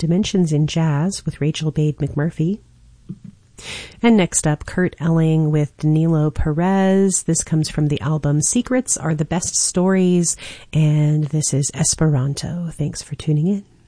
Dimensions in Jazz with Rachel Bade McMurphy. And next up, Kurt Elling with Danilo Perez. This comes from the album Secrets Are the Best Stories, and this is Esperanto. Thanks for tuning in.